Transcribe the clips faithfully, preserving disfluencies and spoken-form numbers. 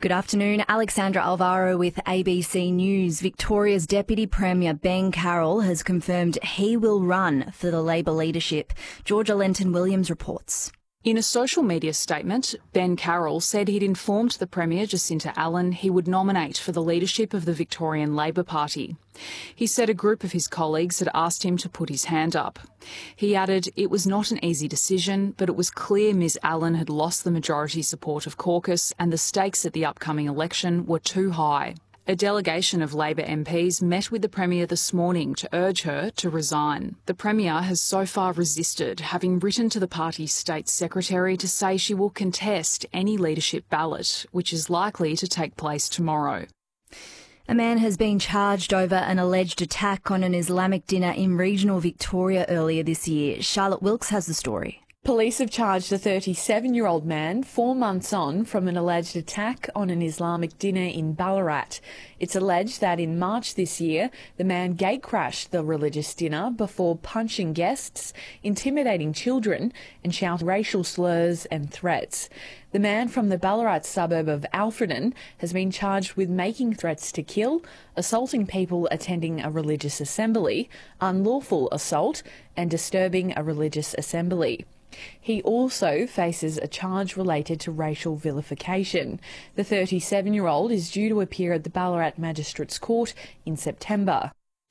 Good afternoon. Alexandra Alvaro with A B C News. Victoria's Deputy Premier Ben Carroll has confirmed he will run for the Labor leadership. Georgia Lenton-Williams reports. In a social media statement, Ben Carroll said he'd informed the Premier, Jacinta Allan, he would nominate for the leadership of the Victorian Labor Party. He said a group of his colleagues had asked him to put his hand up. He added it was not an easy decision, but it was clear Ms Allan had lost the majority support of caucus and the stakes at the upcoming election were too high. A delegation of Labor M Ps met with the Premier this morning to urge her to resign. The Premier has so far resisted, having written to the party's State Secretary to say she will contest any leadership ballot, which is likely to take place tomorrow. A man has been charged over an alleged attack on an Islamic dinner in regional Victoria earlier this year. Charlotte Wilkes has the story. Police have charged a thirty-seven-year-old man four months on from an alleged attack on an Islamic dinner in Ballarat. It's alleged that in March this year, the man gatecrashed the religious dinner before punching guests, intimidating children and shouting racial slurs and threats. The man from the Ballarat suburb of Alfredton has been charged with making threats to kill, assaulting people attending a religious assembly, unlawful assault and disturbing a religious assembly. He also faces a charge related to racial vilification. The thirty-seven-year-old is due to appear at the Ballarat Magistrates Court in September.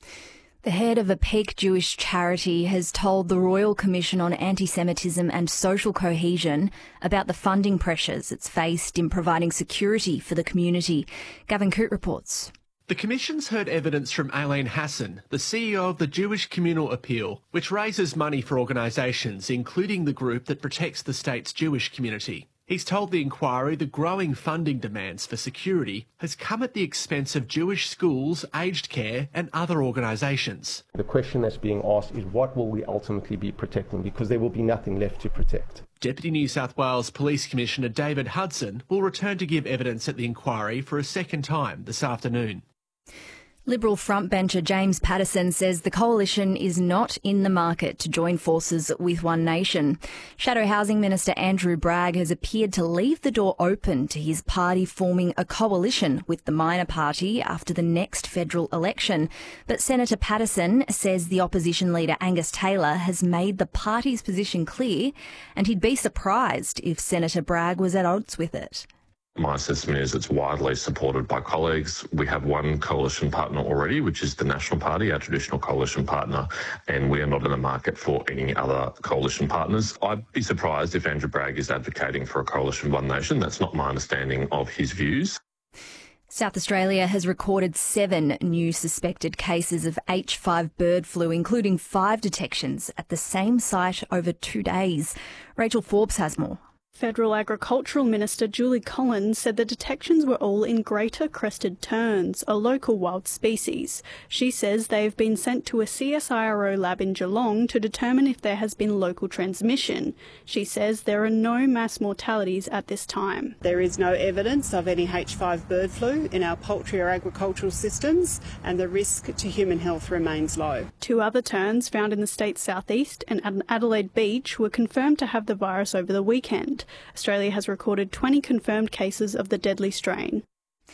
The head of a Peak Jewish charity has told the Royal Commission on Anti-Semitism and Social Cohesion about the funding pressures it's faced in providing security for the community. Gavin Coote reports. The Commission's heard evidence from Aileen Hassan, the C E O of the Jewish Communal Appeal, which raises money for organisations, including the group that protects the state's Jewish community. He's told the inquiry the growing funding demands for security has come at the expense of Jewish schools, aged care and other organisations. The question that's being asked is what will we ultimately be protecting, because there will be nothing left to protect. Deputy New South Wales Police Commissioner David Hudson will return to give evidence at the inquiry for a second time this afternoon. Liberal frontbencher James Paterson says the coalition is not in the market to join forces with One Nation. Shadow Housing Minister Andrew Bragg has appeared to leave the door open to his party forming a coalition with the minor party after the next federal election. But Senator Paterson says the opposition leader Angus Taylor has made the party's position clear, and he'd be surprised if Senator Bragg was at odds with it. My assessment is it's widely supported by colleagues. We have one coalition partner already, which is the National Party, our traditional coalition partner, and we are not in the market for any other coalition partners. I'd be surprised if Andrew Bragg is advocating for a coalition One Nation. That's not my understanding of his views. South Australia has recorded seven new suspected cases of H five bird flu, including five detections at the same site over two days. Rachel Forbes has more. Federal Agricultural Minister Julie Collins said the detections were all in greater crested terns, a local wild species. She says they have been sent to a C S I R O lab in Geelong to determine if there has been local transmission. She says there are no mass mortalities at this time. There is no evidence of any H five bird flu in our poultry or agricultural systems, and the risk to human health remains low. Two other terns found in the state's southeast and at Adelaide Beach were confirmed to have the virus over the weekend. Australia has recorded twenty confirmed cases of the deadly strain.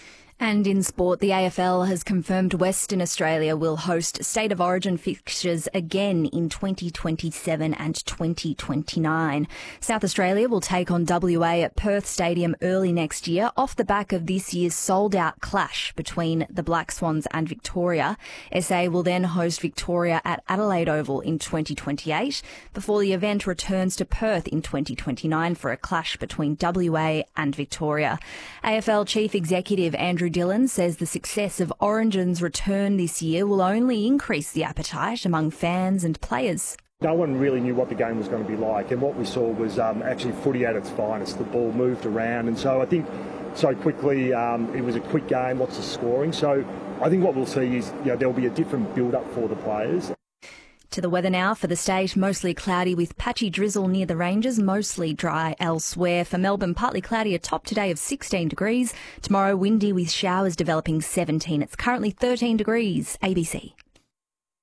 And in sport, the A F L has confirmed Western Australia will host State of Origin fixtures again in twenty twenty-seven and twenty twenty-nine. South Australia will take on W A at Perth Stadium early next year off the back of this year's sold-out clash between the Black Swans and Victoria. S A will then host Victoria at Adelaide Oval in twenty twenty-eight before the event returns to Perth in twenty twenty-nine for a clash between W A and Victoria. A F L Chief Executive Andrew Dillon says the success of Orange's return this year will only increase the appetite among fans and players. No one really knew what the game was going to be like, and what we saw was um, actually footy at its finest. The ball moved around, and so I think so quickly um, it was a quick game, lots of scoring. So I think what we'll see is you know, there'll be a different build-up for the players. To the weather now for the state, mostly cloudy with patchy drizzle near the ranges, mostly dry elsewhere. For Melbourne, partly cloudy, a top today of sixteen degrees. Tomorrow, windy with showers developing seventeen. It's currently thirteen degrees. A B C.